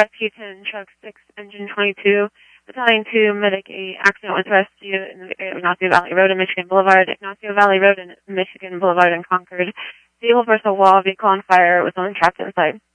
Rescue 10, Truck 6, Engine 22, Battalion 2, Medic 8. Accident with Rescue in the area of Ignacio Valley Road and Michigan Boulevard. Ignacio Valley Road and Michigan Boulevard in Concord. Vehicle versus a wall, vehicle on fire, was only trapped inside.